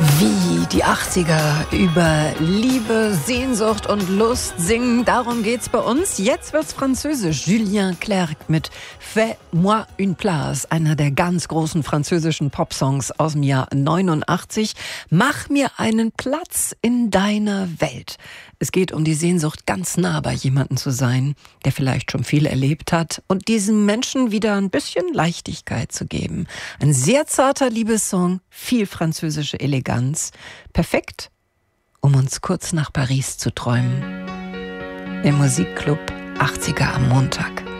Wie die 80er über Liebe, Sehnsucht und Lust singen, darum geht's bei uns. Jetzt wird's französisch. Julien Clerc mit Fais-moi une place, einer der ganz großen französischen Popsongs aus dem Jahr 89. Mach mir einen Platz in deiner Welt. Es geht um die Sehnsucht, ganz nah bei jemandem zu sein, der vielleicht schon viel erlebt hat und diesem Menschen wieder ein bisschen Leichtigkeit zu geben. Ein sehr zarter Liebessong, viel französische Eleganz. Perfekt, um uns kurz nach Paris zu träumen. Im Musikclub 80er am Montag.